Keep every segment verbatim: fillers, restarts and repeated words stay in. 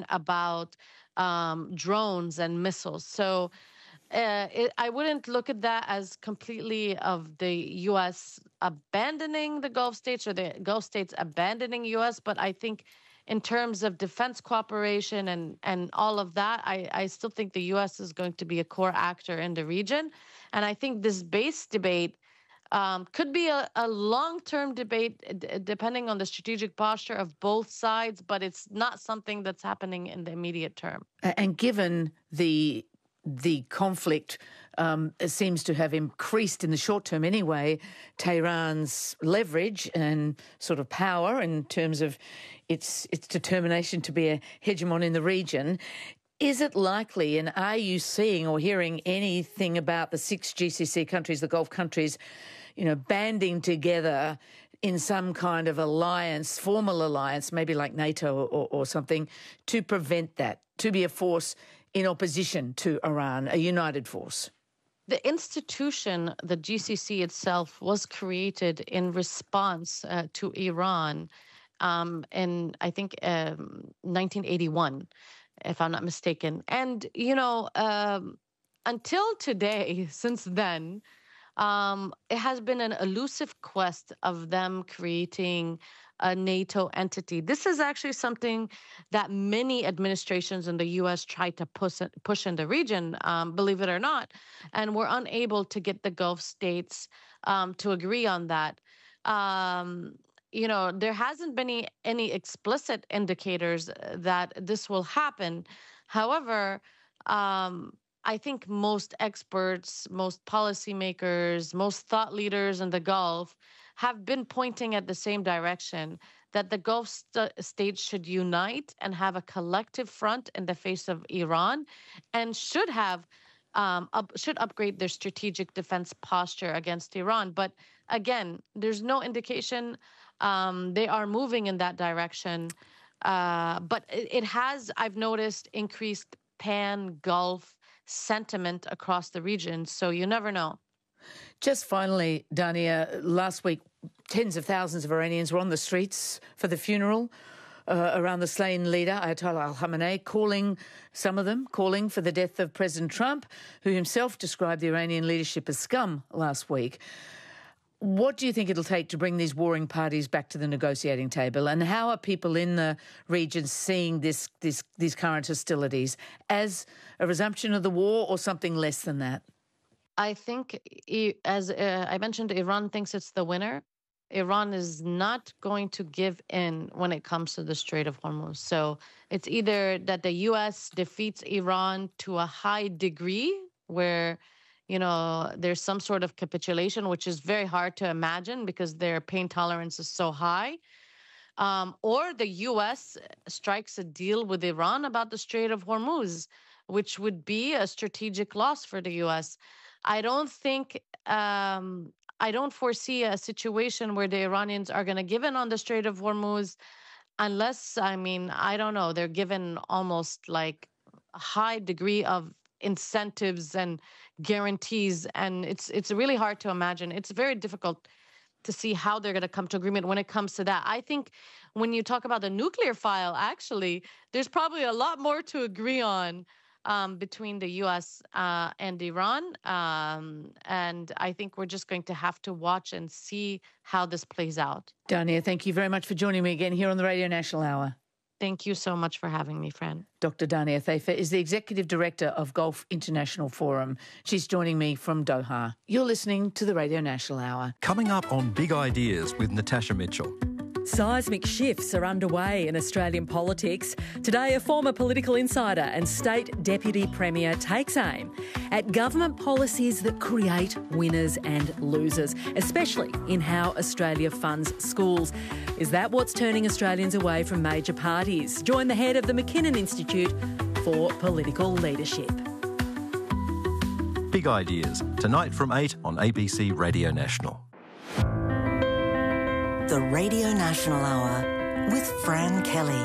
talking about um, drones and missiles. So uh, it, I wouldn't look at that as completely of the U S abandoning the Gulf states or the Gulf states abandoning U S, but I think in terms of defense cooperation and, and all of that, I, I still think the U S is going to be a core actor in the region. And I think this base debate um, could be a, a long-term debate d- depending on the strategic posture of both sides, but it's not something that's happening in the immediate term. And given the the conflict um, seems to have increased in the short term anyway, Tehran's leverage and sort of power in terms of its its determination to be a hegemon in the region, is it likely, and are you seeing or hearing anything about the six G C C countries, the Gulf countries, you know, banding together in some kind of alliance, formal alliance, maybe like NATO or, or something, to prevent that, to be a force in opposition to Iran, a united force? The institution, the G C C itself, was created in response uh, to Iran um, in, I think, um, nineteen eighty-one, if I'm not mistaken. And, you know, um, until today, since then, um, it has been an elusive quest of them creating a NATO entity. This is actually something that many administrations in the U S tried to push, push in the region, um, believe it or not, and were unable to get the Gulf states um, to agree on that. Um, you know, there hasn't been any, any explicit indicators that this will happen. However, um, I think most experts, most policymakers, most thought leaders in the Gulf have been pointing at the same direction, that the Gulf st- states should unite and have a collective front in the face of Iran, and should have um, up, should upgrade their strategic defense posture against Iran. But again, there's no indication um, they are moving in that direction. Uh, but it, it has, I've noticed, increased pan-Gulf sentiment across the region. So you never know. Just finally, Dania, last week, tens of thousands of Iranians were on the streets for the funeral uh, around the slain leader, Ayatollah al-Khamenei, calling, some of them, calling for the death of President Trump, who himself described the Iranian leadership as scum last week. What do you think it'll take to bring these warring parties back to the negotiating table? And how are people in the region seeing this, this, these current hostilities as a resumption of the war or something less than that? I think, as uh, I mentioned, Iran thinks it's the winner. Iran is not going to give in when it comes to the Strait of Hormuz. So it's either that the U S defeats Iran to a high degree where, you know, there's some sort of capitulation, which is very hard to imagine because their pain tolerance is so high. Um, or the U S strikes a deal with Iran about the Strait of Hormuz, which would be a strategic loss for the U S. I don't think, um, I don't foresee a situation where the Iranians are going to give in on the Strait of Hormuz unless, I mean, I don't know, they're given almost like a high degree of incentives and guarantees. And it's it's really hard to imagine. It's very difficult to see how they're going to come to agreement when it comes to that. I think when you talk about the nuclear file, actually, there's probably a lot more to agree on um, between the U S uh, and Iran. Um, and I think we're just going to have to watch and see how this plays out. Dania, thank you very much for joining me again here on the Radio National Hour. Thank you so much for having me, friend. Doctor Dania Thaifa is the Executive Director of Gulf International Forum. She's joining me from Doha. You're listening to the Radio National Hour. Coming up on Big Ideas with Natasha Mitchell. Seismic shifts are underway in Australian politics. Today, a former political insider and state deputy premier takes aim at government policies that create winners and losers, especially in how Australia funds schools. Is that what's turning Australians away from major parties? Join the head of the McKinnon Institute for Political Leadership. Big Ideas, tonight from eight on A B C Radio National. The Radio National Hour with Fran Kelly.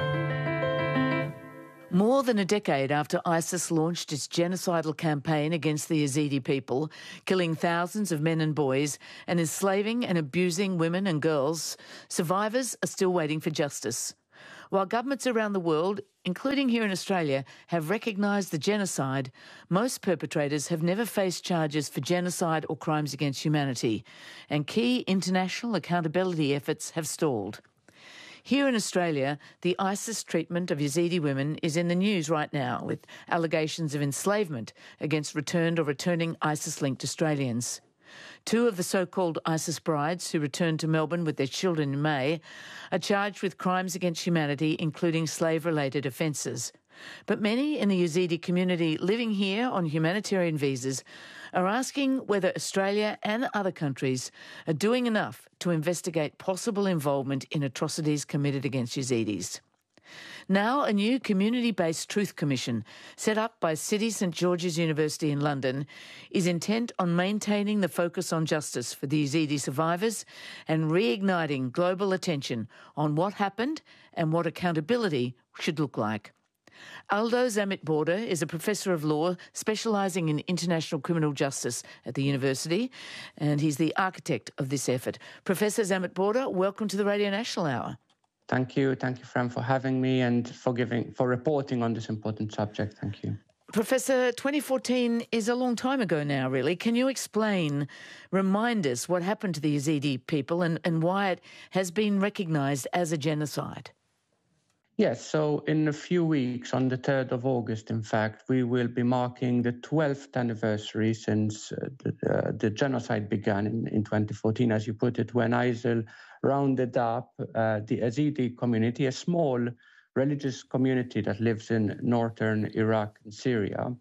More than a decade after ISIS launched its genocidal campaign against the Yazidi people, killing thousands of men and boys and enslaving and abusing women and girls, survivors are still waiting for justice. While governments around the world, including here in Australia, have recognised the genocide, most perpetrators have never faced charges for genocide or crimes against humanity, and key international accountability efforts have stalled. Here in Australia, the ISIS treatment of Yazidi women is in the news right now, with allegations of enslavement against returned or returning ISIS-linked Australians. Two of the so-called ISIS brides who returned to Melbourne with their children in May are charged with crimes against humanity, including slave-related offences. But many in the Yazidi community living here on humanitarian visas are asking whether Australia and other countries are doing enough to investigate possible involvement in atrocities committed against Yazidis. Now, a new community-based truth commission set up by City St George's University in London is intent on maintaining the focus on justice for the Yazidi survivors and reigniting global attention on what happened and what accountability should look like. Aldo Zammit-Borda is a professor of law specialising in international criminal justice at the university, and he's the architect of this effort. Professor Zammit-Borda, welcome to the Radio National Hour. Thank you. Thank you, Fran, for having me and for giving, for reporting on this important subject. Thank you. Professor, twenty fourteen is a long time ago now, really. Can you explain, remind us what happened to the Yazidi people and, and why it has been recognised as a genocide? Yes, so in a few weeks, on the third of August, in fact, we will be marking the twelfth anniversary since uh, the, uh, the genocide began in, in twenty fourteen, as you put it, when ISIL rounded up uh, the Yazidi community, a small religious community that lives in northern Iraq and Syria,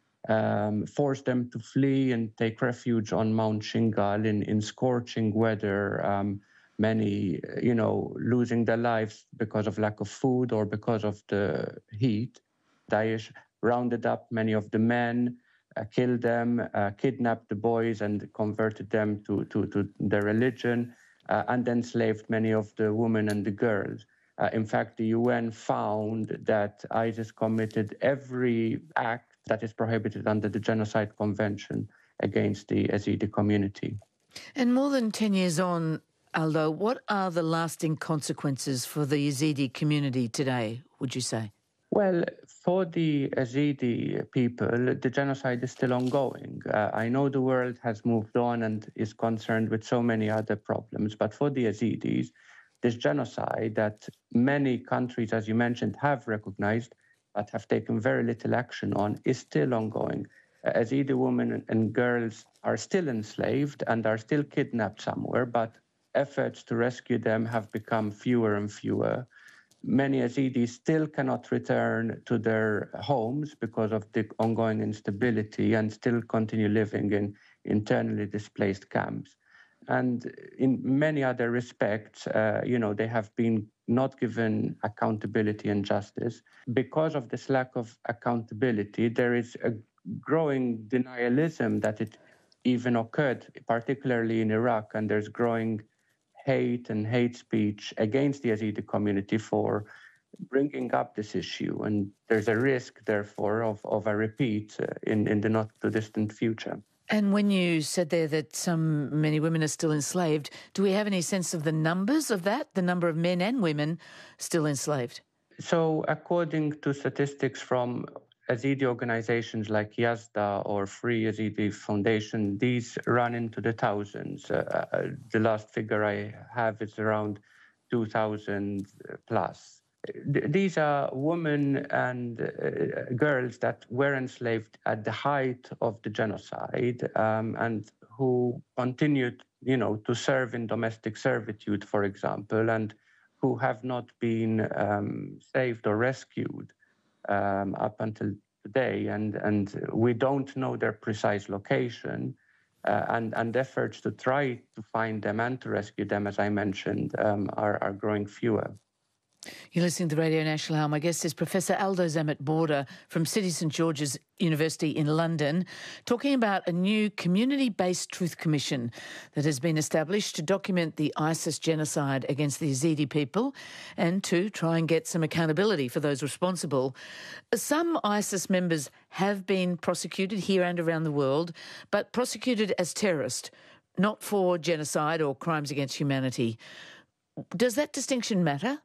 um, forced them to flee and take refuge on Mount Shingal in, in scorching weather, um, many, you know, losing their lives because of lack of food or because of the heat. Daesh rounded up many of the men, uh, killed them, uh, kidnapped the boys and converted them to, to, to their religion, uh, and then enslaved many of the women and the girls. Uh, in fact, the U N found that ISIS committed every act that is prohibited under the Genocide Convention against the Yazidi community. And more than ten years on, Aldo, what are the lasting consequences for the Yazidi community today, would you say? Well, for the Yazidi people, the genocide is still ongoing. Uh, I know the world has moved on and is concerned with so many other problems, but for the Yazidis, this genocide that many countries, as you mentioned, have recognized but have taken very little action on is still ongoing. Uh, Yazidi women and girls are still enslaved and are still kidnapped somewhere, but efforts to rescue them have become fewer and fewer. Many Yazidis still cannot return to their homes because of the ongoing instability and still continue living in internally displaced camps. And in many other respects, uh, you know, they have been not given accountability and justice. Because of this lack of accountability, there is a growing denialism that it even occurred, particularly in Iraq, and there's growing hate and hate speech against the Yazidi community for bringing up this issue. And there's a risk, therefore, of, of a repeat uh, in, in the not-too-distant future. And when you said there that some many women are still enslaved, do we have any sense of the numbers of that, the number of men and women still enslaved? So according to statistics from Yazidi organizations like Yazda or Free Yazidi Foundation, these run into the thousands. Uh, uh, the last figure I have is around two thousand plus. These are women and uh, girls that were enslaved at the height of the genocide um, and who continued, you know, to serve in domestic servitude, for example, and who have not been um, saved or rescued um, up until today. And, and we don't know their precise location. Uh, and, and efforts to try to find them and to rescue them, as I mentioned, um, are, are growing fewer. You're listening to Radio National Hour. My guest is Professor Aldo Zammit-Borda from City St George's University in London, talking about a new community-based truth commission that has been established to document the ISIS genocide against the Yazidi people and to try and get some accountability for those responsible. Some ISIS members have been prosecuted here and around the world, but prosecuted as terrorists, not for genocide or crimes against humanity. Does that distinction matter?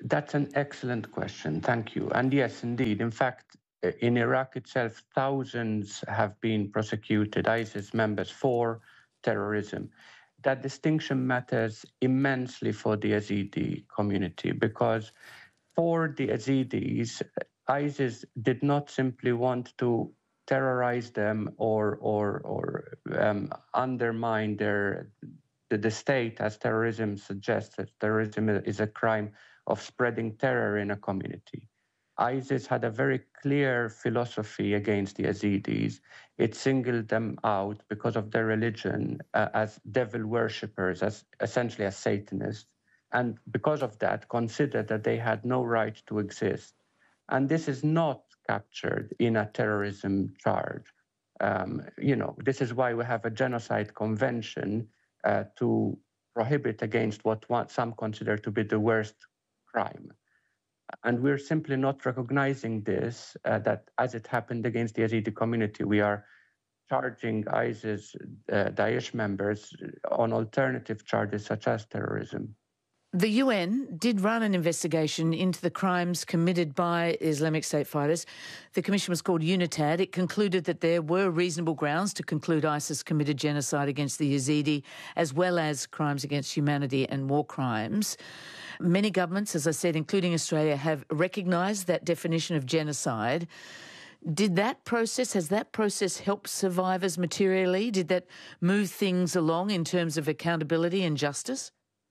That's an excellent question. Thank you. And yes, indeed. In fact, in Iraq itself, thousands have been prosecuted, ISIS members, for terrorism. That distinction matters immensely for the Yazidi community because for the Yazidis, ISIS did not simply want to terrorize them or or or um, undermine their the, the state, as terrorism suggests that terrorism is a crime of spreading terror in a community. ISIS had a very clear philosophy against the Yazidis. It singled them out because of their religion uh, as devil worshippers, as essentially as Satanists, and because of that considered that they had no right to exist. And this is not captured in a terrorism charge. Um, you know, this is why we have a genocide convention uh, to prohibit against what one, some consider to be the worst crime. And we're simply not recognizing this, uh, that as it happened against the Yazidi community, we are charging ISIS, uh, Daesh members on alternative charges such as terrorism. The U N did run an investigation into the crimes committed by Islamic State fighters. The commission was called UNITAD. It concluded that there were reasonable grounds to conclude ISIS committed genocide against the Yazidi, as well as crimes against humanity and war crimes. Many governments, as I said, including Australia, have recognised that definition of genocide. Did that process, has that process helped survivors materially? Did that move things along in terms of accountability and justice?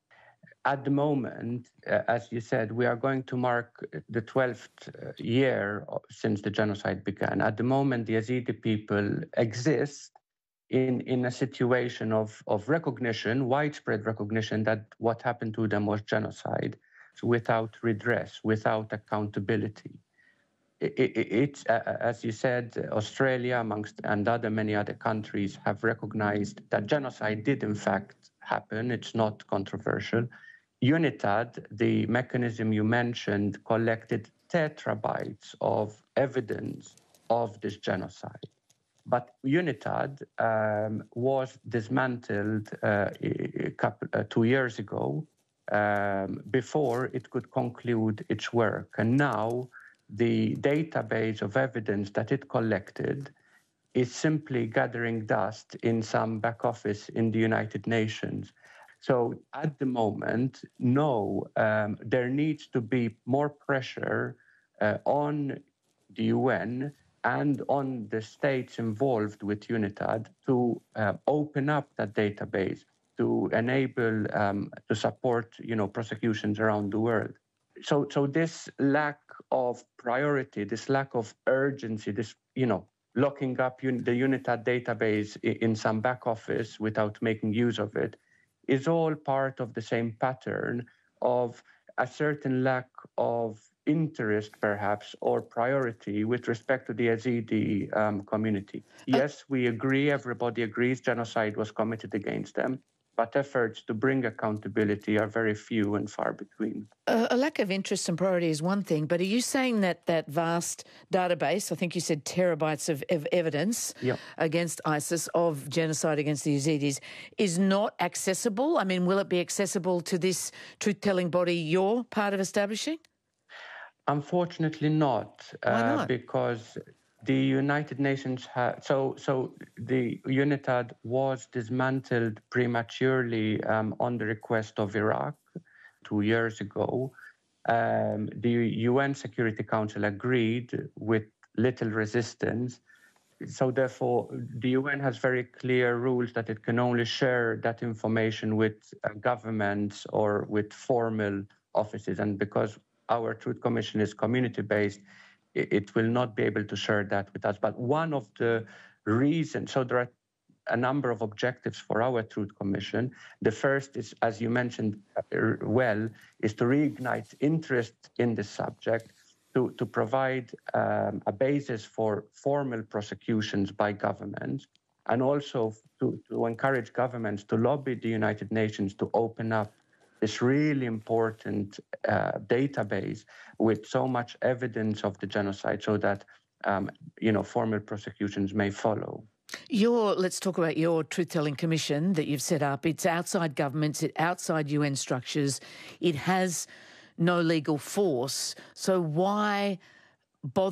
At the moment, uh, as you said, we are going to mark the twelfth year since the genocide began. At the moment, the Yazidi people exist in, in a situation of, of recognition, widespread recognition that what happened to them was genocide, so without redress, without accountability. It, it, it's, uh, as you said, Australia, amongst and other many other countries have recognized that genocide did in fact happen. It's not controversial. UNITAD, the mechanism you mentioned, collected tetrabytes of evidence of this genocide. But UNITAD um, was dismantled uh, a couple, uh, two years ago um, before it could conclude its work. And now the database of evidence that it collected is simply gathering dust in some back office in the United Nations. So at the moment, no, um, there needs to be more pressure uh, on the U N and on the states involved with UNITAD to uh, open up that database, to enable, um, to support, you know, prosecutions around the world. So, so this lack of priority, this lack of urgency, this, you know, locking up un- the UNITAD database in, in some back office without making use of it, is all part of the same pattern of a certain lack of interest, perhaps, or priority with respect to the Yazidi um, community. Yes, we agree, everybody agrees genocide was committed against them, but efforts to bring accountability are very few and far between. Uh, a lack of interest and priority is one thing, but are you saying that that vast database, I think you said terabytes of ev- evidence yep. against ISIS of genocide against the Yazidis, is not accessible? I mean, will it be accessible to this truth-telling body you're part of establishing? Unfortunately not. Why not? Uh, because the United Nations, ha- so so the UNITAD was dismantled prematurely um, on the request of Iraq two years ago. Um, the U N Security Council agreed with little resistance. So therefore, the U N has very clear rules that it can only share that information with uh, governments or with formal offices. And because our Truth Commission is community-based, it will not be able to share that with us. But one of the reasons, so there are a number of objectives for our Truth Commission. The first is, as you mentioned well, is to reignite interest in this subject, to, to provide um, a basis for formal prosecutions by governments, and also to, to encourage governments to lobby the United Nations to open up this really important uh, database with so much evidence of the genocide so that, um, you know, formal prosecutions may follow. Your, let's talk about your Truth-Telling Commission that you've set up. It's outside governments, it's outside U N structures. It has no legal force. So why bother